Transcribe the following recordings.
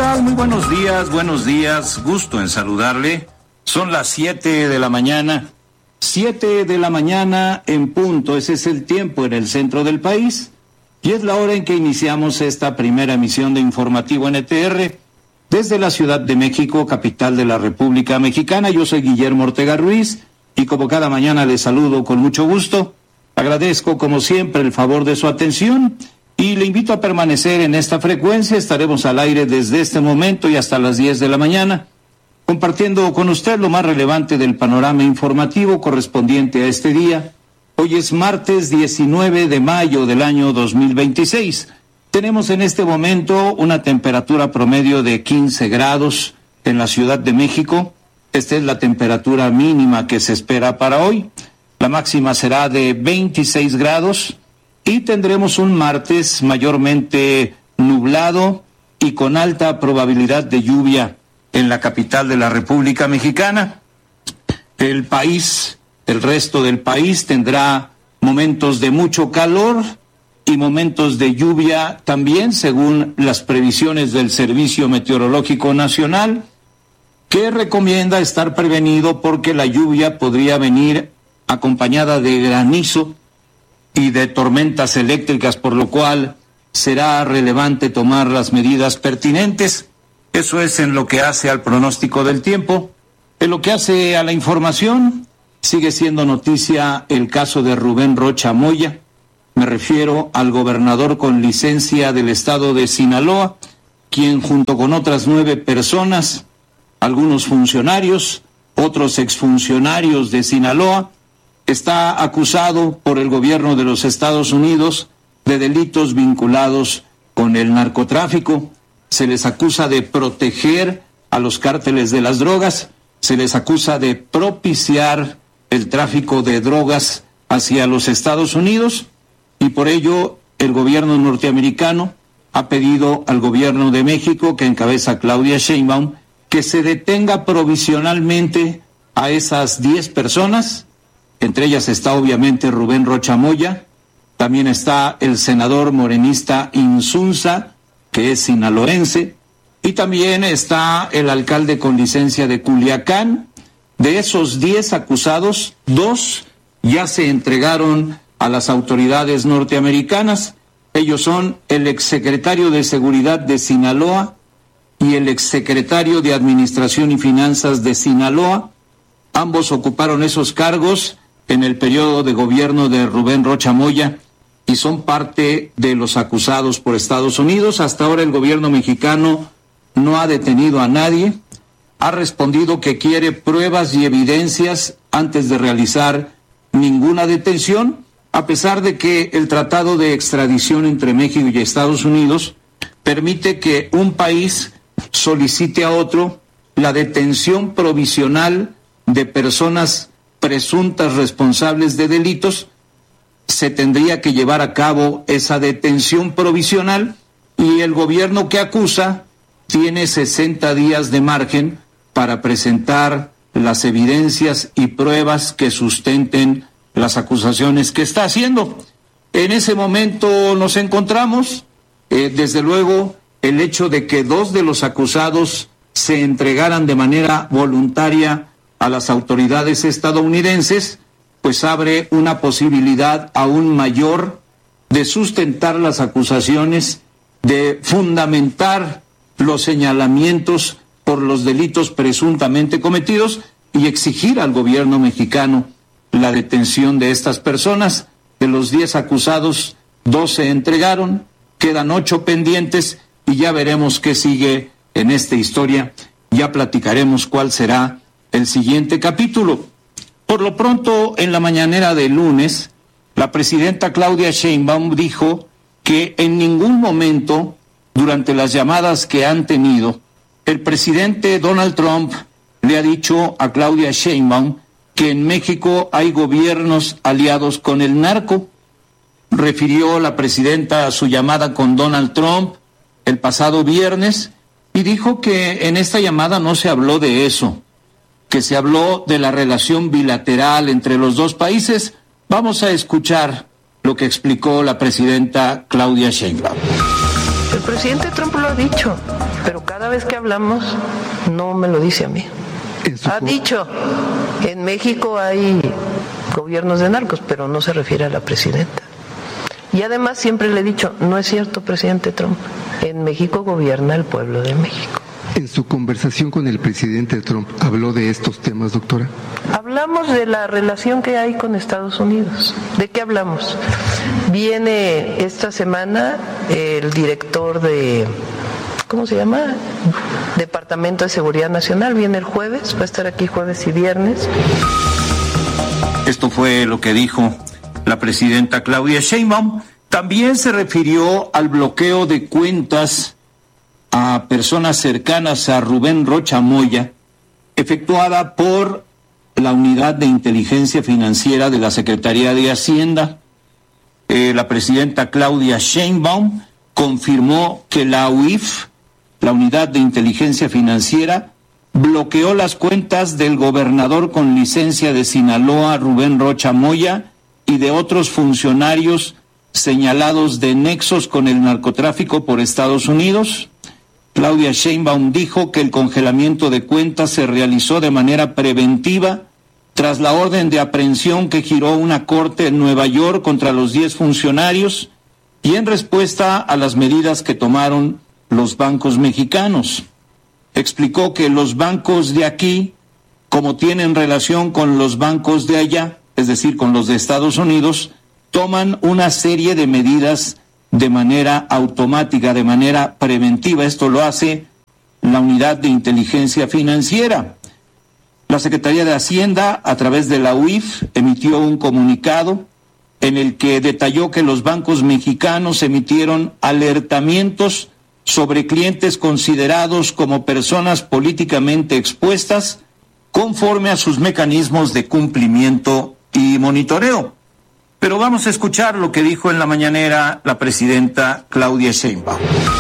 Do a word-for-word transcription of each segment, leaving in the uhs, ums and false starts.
tal? Muy buenos días, buenos días, gusto en saludarle. Son las siete de la mañana, siete de la mañana en punto, ese es el tiempo en el centro del país, y es la hora en que iniciamos esta primera emisión de Informativo N T R, desde la Ciudad de México, capital de la República Mexicana. Yo soy Guillermo Ortega Ruiz, y como cada mañana les saludo con mucho gusto. Agradezco, como siempre, el favor de su atención, y le invito a permanecer en esta frecuencia. Estaremos al aire desde este momento y hasta las diez de la mañana, compartiendo con usted lo más relevante del panorama informativo correspondiente a este día. Hoy es martes diecinueve de mayo del año dos mil veintiséis. Tenemos en este momento una temperatura promedio de quince grados en la Ciudad de México. Esta es la temperatura mínima que se espera para hoy. La máxima será de veintiséis grados y tendremos un martes mayormente nublado y con alta probabilidad de lluvia en la capital de la República Mexicana. El país, el resto del país tendrá momentos de mucho calor y momentos de lluvia también, según las previsiones del Servicio Meteorológico Nacional, que recomienda estar prevenido porque la lluvia podría venir acompañada de granizo y de tormentas eléctricas, por lo cual será relevante tomar las medidas pertinentes. Eso es en lo que hace al pronóstico del tiempo. En lo que hace a la información, sigue siendo noticia el caso de Rubén Rocha Moya. Me refiero al gobernador con licencia del estado de Sinaloa, quien junto con otras nueve personas, algunos funcionarios, otros exfuncionarios de Sinaloa, está acusado por el gobierno de los Estados Unidos de delitos vinculados con el narcotráfico. Se les acusa de proteger a los cárteles de las drogas, se les acusa de propiciar el tráfico de drogas hacia los Estados Unidos, y por ello el gobierno norteamericano ha pedido al gobierno de México, que encabeza Claudia Sheinbaum, que se detenga provisionalmente a esas diez personas. Entre ellas está obviamente Rubén Rocha Moya, también está el senador morenista Insunza, que es sinaloense, y también está el alcalde con licencia de Culiacán. De esos diez acusados, dos ya se entregaron a las autoridades norteamericanas. Ellos son el exsecretario de Seguridad de Sinaloa y el exsecretario de Administración y Finanzas de Sinaloa. Ambos ocuparon esos cargos en el periodo de gobierno de Rubén Rocha Moya y son parte de los acusados por Estados Unidos. Hasta ahora el gobierno mexicano no ha detenido a nadie, ha respondido que quiere pruebas y evidencias antes de realizar ninguna detención, a pesar de que el tratado de extradición entre México y Estados Unidos permite que un país solicite a otro la detención provisional de personas presuntas responsables de delitos. Se tendría que llevar a cabo esa detención provisional y el gobierno que acusa tiene sesenta días de margen para presentar las evidencias y pruebas que sustenten las acusaciones que está haciendo. En ese momento nos encontramos. Eh, desde luego, el hecho de que dos de los acusados se entregaran de manera voluntaria a las autoridades estadounidenses, pues abre una posibilidad aún mayor de sustentar las acusaciones, de fundamentar los señalamientos por los delitos presuntamente cometidos y exigir al gobierno mexicano la detención de estas personas. De los diez acusados, dos se entregaron, quedan ocho pendientes y ya veremos qué sigue en esta historia. Ya platicaremos cuál será el siguiente capítulo. Por lo pronto, en la mañanera del lunes, la presidenta Claudia Sheinbaum dijo que en ningún momento, durante las llamadas que han tenido, el presidente Donald Trump le ha dicho a Claudia Sheinbaum que en México hay gobiernos aliados con el narco. Refirió la presidenta a su llamada con Donald Trump el pasado viernes y dijo que en esta llamada no se habló de eso, que se habló de la relación bilateral entre los dos países. Vamos a escuchar lo que explicó la presidenta Claudia Sheinbaum. El presidente Trump lo ha dicho, pero cada Cada vez que hablamos, no me lo dice a mí. Ha dicho, en México hay gobiernos de narcos, pero no se refiere a la presidenta. Y además siempre le he dicho, no es cierto, presidente Trump, en México gobierna el pueblo de México. En su conversación con el presidente Trump, ¿habló de estos temas, doctora? Hablamos de la relación que hay con Estados Unidos. ¿De qué hablamos? Viene esta semana el director de, ¿cómo se llama? Departamento de Seguridad Nacional, viene el jueves, va a estar aquí jueves y viernes. Esto fue lo que dijo la presidenta Claudia Sheinbaum. También se refirió al bloqueo de cuentas a personas cercanas a Rubén Rocha Moya, efectuada por la Unidad de Inteligencia Financiera de la Secretaría de Hacienda. Eh, la presidenta Claudia Sheinbaum confirmó que la U I F, la Unidad de Inteligencia Financiera, bloqueó las cuentas del gobernador con licencia de Sinaloa, Rubén Rocha Moya, y de otros funcionarios señalados de nexos con el narcotráfico por Estados Unidos. Claudia Sheinbaum dijo que el congelamiento de cuentas se realizó de manera preventiva tras la orden de aprehensión que giró una corte en Nueva York contra los diez funcionarios y en respuesta a las medidas que tomaron los bancos mexicanos. Explicó que los bancos de aquí, como tienen relación con los bancos de allá, es decir, con los de Estados Unidos, toman una serie de medidas de manera automática, de manera preventiva. Esto lo hace la Unidad de Inteligencia Financiera. La Secretaría de Hacienda, a través de la U I F, emitió un comunicado en el que detalló que los bancos mexicanos emitieron alertamientos sobre clientes considerados como personas políticamente expuestas conforme a sus mecanismos de cumplimiento y monitoreo. Pero vamos a escuchar lo que dijo en la mañanera la presidenta Claudia Sheinbaum.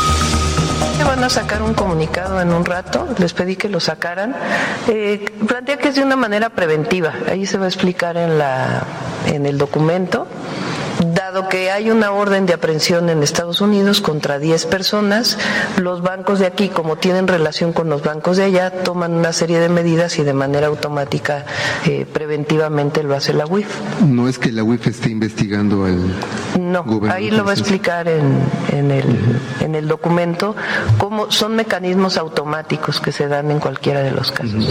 Van a sacar un comunicado en un rato, les pedí que lo sacaran. Eh, plantea que es de una manera preventiva, ahí se va a explicar en, la, en el documento. Dado que hay una orden de aprehensión en Estados Unidos contra diez personas, los bancos de aquí, como tienen relación con los bancos de allá, toman una serie de medidas y de manera automática, eh, preventivamente lo hace la U I F. No es que la U I F esté investigando al No, gobierno. Ahí lo va a explicar en, en, el, en el documento, cómo son mecanismos automáticos que se dan en cualquiera de los casos.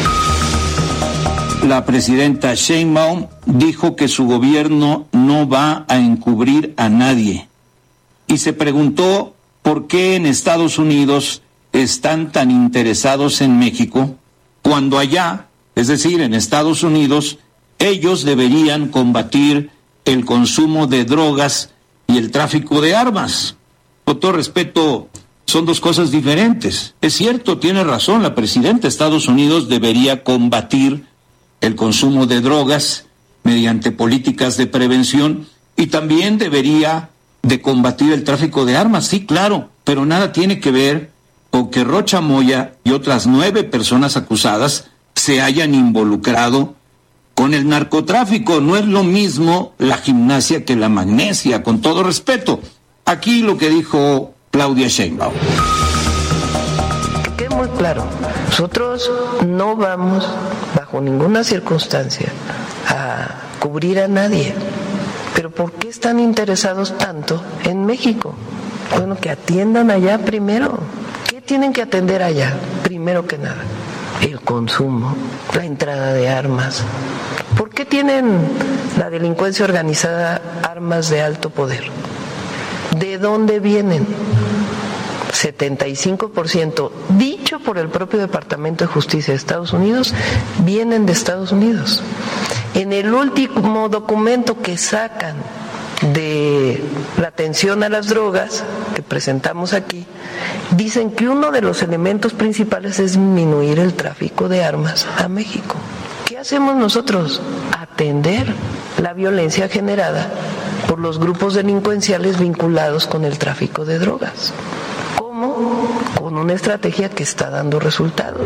La presidenta Sheinbaum dijo que su gobierno no va a encubrir a nadie y se preguntó por qué en Estados Unidos están tan interesados en México cuando allá, es decir, en Estados Unidos, ellos deberían combatir el consumo de drogas y el tráfico de armas. Con todo respeto, son dos cosas diferentes. Es cierto, tiene razón la presidenta, Estados Unidos debería combatir el consumo de drogas mediante políticas de prevención y también debería de combatir el tráfico de armas, sí, claro, pero nada tiene que ver con que Rocha Moya y otras nueve personas acusadas se hayan involucrado con el narcotráfico. No es lo mismo la gimnasia que la magnesia, con todo respeto. Aquí lo que dijo Claudia Sheinbaum. Que quede muy claro, nosotros no vamos bajo ninguna circunstancia a cubrir a nadie. Pero ¿por qué están interesados tanto en México? Bueno, que atiendan allá primero. ¿Qué tienen que atender allá? Primero que nada, el consumo, la entrada de armas. ¿Por qué tienen la delincuencia organizada armas de alto poder? ¿De dónde vienen? setenta y cinco por ciento, dicho por el propio Departamento de Justicia de Estados Unidos, vienen de Estados Unidos. En el último documento que sacan de la atención a las drogas, que presentamos aquí, dicen que uno de los elementos principales es disminuir el tráfico de armas a México. ¿Qué hacemos nosotros? Atender la violencia generada por los grupos delincuenciales vinculados con el tráfico de drogas. ¿Cómo? Con una estrategia que está dando resultados.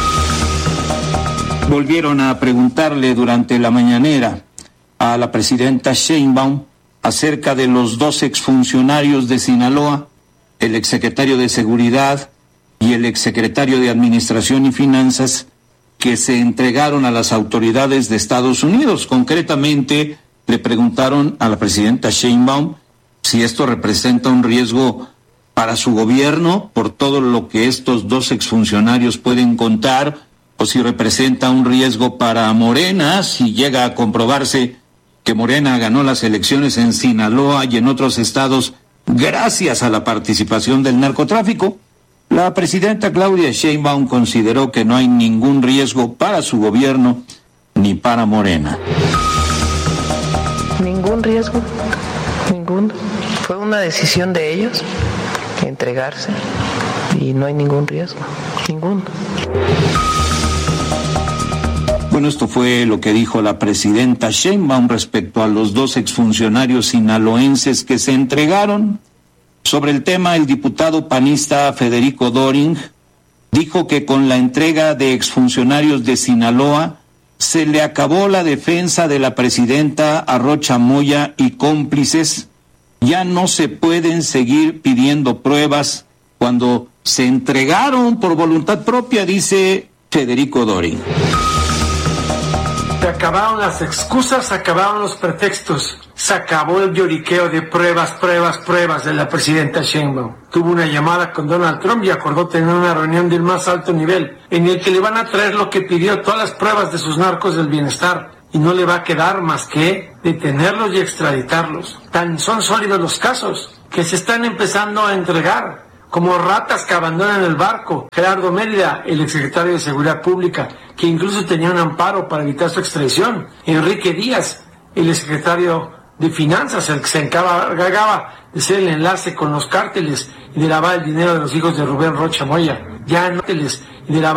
Volvieron a preguntarle durante la mañanera a la presidenta Sheinbaum acerca de los dos exfuncionarios de Sinaloa, el exsecretario de Seguridad y el exsecretario de Administración y Finanzas que se entregaron a las autoridades de Estados Unidos. Concretamente, le preguntaron a la presidenta Sheinbaum si esto representa un riesgo para su gobierno por todo lo que estos dos exfuncionarios pueden contar, o si representa un riesgo para Morena, si llega a comprobarse que Morena ganó las elecciones en Sinaloa y en otros estados gracias a la participación del narcotráfico. La presidenta Claudia Sheinbaum consideró que no hay ningún riesgo para su gobierno ni para Morena. Ningún riesgo, ninguno. Fue una decisión de ellos entregarse y no hay ningún riesgo, ninguno. Bueno, esto fue lo que dijo la presidenta Sheinbaum respecto a los dos exfuncionarios sinaloenses que se entregaron. Sobre el tema, el diputado panista Federico Doring dijo que con la entrega de exfuncionarios de Sinaloa se le acabó la defensa de la presidenta Arrocha Moya y cómplices. Ya no se pueden seguir pidiendo pruebas cuando se entregaron por voluntad propia, dice Federico Doring. Se acabaron las excusas, se acabaron los pretextos, se acabó el lloriqueo de pruebas, pruebas, pruebas de la presidenta Sheinbaum. Tuvo una llamada con Donald Trump y acordó tener una reunión del más alto nivel, en el que le van a traer lo que pidió, todas las pruebas de sus narcos del bienestar, y no le va a quedar más que detenerlos y extraditarlos. Tan son sólidos los casos que se están empezando a entregar como ratas que abandonan el barco. Gerardo Mérida, el exsecretario de Seguridad Pública, que incluso tenía un amparo para evitar su extradición. Enrique Díaz, el exsecretario de Finanzas, el que se encargaba de ser el enlace con los cárteles y de lavar el dinero de los hijos de Rubén Rocha Moya. Ya no cárteles y de lavar